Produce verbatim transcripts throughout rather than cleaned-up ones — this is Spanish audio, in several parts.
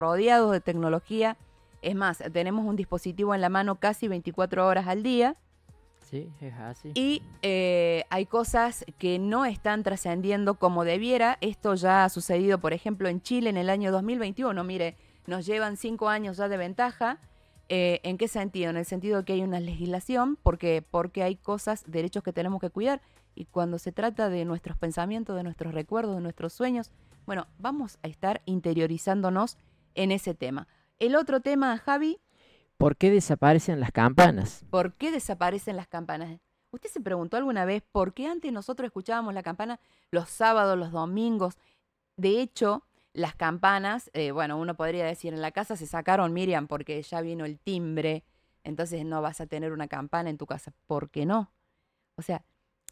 rodeados de tecnología. Es más, tenemos un dispositivo en la mano casi veinticuatro horas al día. Sí, es así. Y eh, hay cosas que no están trascendiendo como debiera. Esto ya ha sucedido, por ejemplo, en Chile en el año dos mil veintiuno. Mire, nos llevan cinco años ya de ventaja. Eh, ¿En qué sentido? En el sentido de que hay una legislación, porque, porque hay cosas, derechos que tenemos que cuidar. Y cuando se trata de nuestros pensamientos, de nuestros recuerdos, de nuestros sueños, bueno, vamos a estar interiorizándonos en ese tema. El otro tema, Javi, ¿Por qué desaparecen las campanas? ¿por qué desaparecen las campanas? ¿Usted se preguntó alguna vez por qué antes nosotros escuchábamos la campana los sábados, los domingos? De hecho, las campanas, eh, bueno, uno podría decir, en la casa se sacaron, Miriam, porque ya vino el timbre, entonces no vas a tener una campana en tu casa. ¿Por qué no? O sea,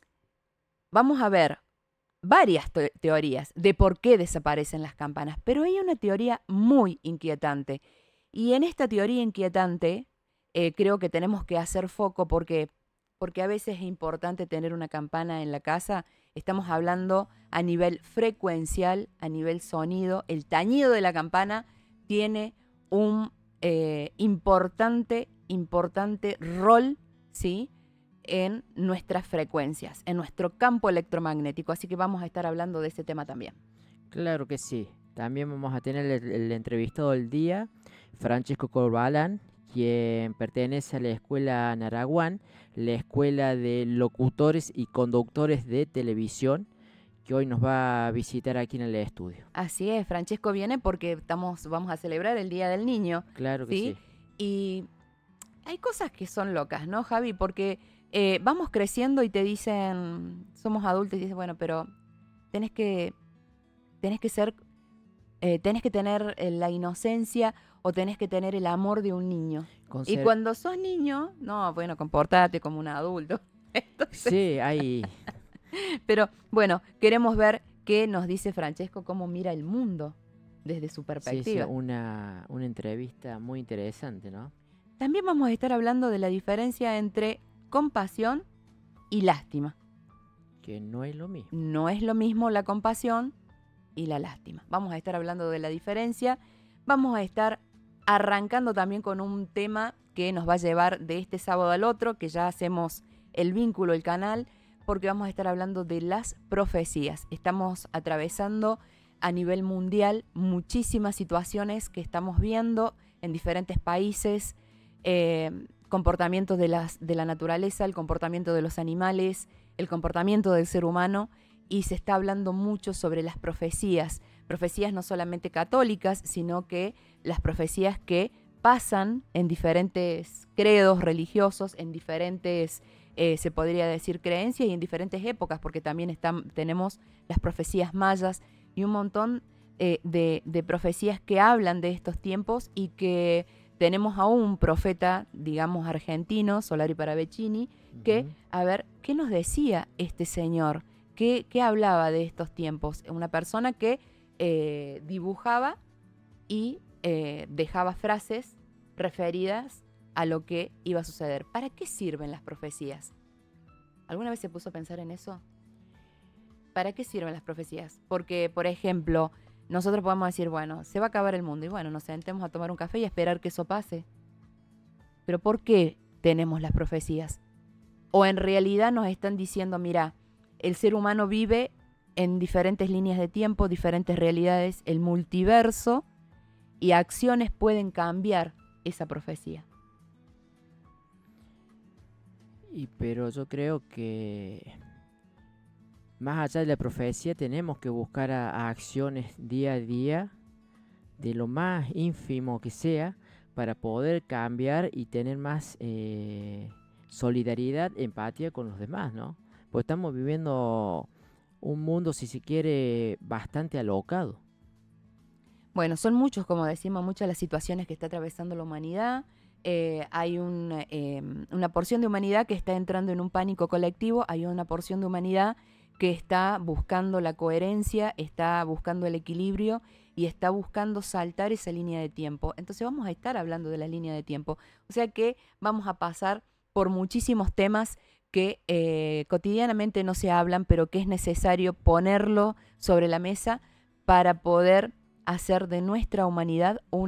vamos a ver varias te- teorías de por qué desaparecen las campanas, pero hay una teoría muy inquietante. Y en esta teoría inquietante eh, creo que tenemos que hacer foco porque, porque a veces es importante tener una campana en la casa. Estamos hablando a nivel frecuencial, a nivel sonido. El tañido de la campana tiene un eh, importante, importante rol, ¿sí?, en nuestras frecuencias, en nuestro campo electromagnético. Así que vamos a estar hablando de ese tema también. Claro que sí. También vamos a tener el, el entrevistado del día, Francesco Corbalán, quien pertenece a la escuela Naraguán, la escuela de locutores y conductores de televisión, que hoy nos va a visitar aquí en el estudio. Así es, Francesco viene porque estamos, vamos a celebrar el Día del Niño, Claro que ¿sí? sí. Y hay cosas que son locas, ¿no, Javi? Porque eh, vamos creciendo y te dicen, somos adultos y dices, bueno, pero tenés que, tenés que ser, eh, tenés que tener eh, la inocencia o tenés que tener el amor de un niño. Con Y ser... cuando sos niño, no, bueno, comportate como un adulto. Entonces, Sí, hay... pero bueno, queremos ver qué nos dice Francesco, cómo mira el mundo desde su Sí, sí, perspectiva. una, una entrevista muy interesante, ¿no? También vamos a estar hablando de la diferencia entre compasión y lástima. Que no es lo mismo. No es lo mismo la compasión y la lástima. Vamos a estar hablando de la diferencia. Vamos a estar arrancando también con un tema que nos va a llevar de este sábado al otro, que ya hacemos el vínculo, el canal, porque vamos a estar hablando de las profecías. Estamos atravesando a nivel mundial muchísimas situaciones que estamos viendo en diferentes países, eh, comportamientos de, las, de la naturaleza, el comportamiento de los animales, el comportamiento del ser humano, y se está hablando mucho sobre las profecías, profecías no solamente católicas, sino que las profecías que pasan en diferentes credos religiosos, en diferentes, eh, se podría decir, creencias y en diferentes épocas, porque también están, tenemos las profecías mayas y un montón eh, de, de profecías que hablan de estos tiempos y que tenemos a un profeta, digamos, argentino, Solari Paravecini, que, Ujú. a ver, ¿qué nos decía este señor? ¿Qué, qué hablaba de estos tiempos? Una persona que eh, dibujaba y eh, dejaba frases referidas a lo que iba a suceder. ¿Para qué sirven las profecías? ¿Alguna vez se puso a pensar en eso? ¿Para qué sirven las profecías? Porque, por ejemplo, nosotros podemos decir, bueno, se va a acabar el mundo y bueno, nos sentemos a tomar un café y a esperar que eso pase. Pero ¿por qué tenemos las profecías? O en realidad nos están diciendo, mira, el ser humano vive en diferentes líneas de tiempo, diferentes realidades, el multiverso, y acciones pueden cambiar esa profecía. Y pero yo creo que más allá de la profecía tenemos que buscar a, a acciones día a día, de lo más ínfimo que sea, para poder cambiar y tener más eh, solidaridad, empatía con los demás, ¿no? Pues estamos viviendo un mundo, si se quiere, bastante alocado. Bueno, son muchos, como decimos, muchas las situaciones que está atravesando la humanidad. Eh, hay un, eh, una porción de humanidad que está entrando en un pánico colectivo, hay una porción de humanidad que está buscando la coherencia, está buscando el equilibrio y está buscando saltar esa línea de tiempo. Entonces vamos a estar hablando de la línea de tiempo. O sea que vamos a pasar por muchísimos temas que eh, cotidianamente no se hablan, pero que es necesario ponerlo sobre la mesa para poder hacer de nuestra humanidad un